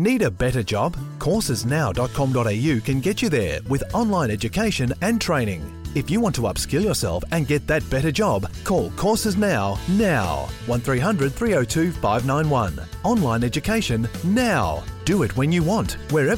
Need a better job? Coursesnow.com.au can get you there with online education and training. If you want to upskill yourself and get that better job, call Courses Now. 1300 302 591. Online education now. Do it when you want, wherever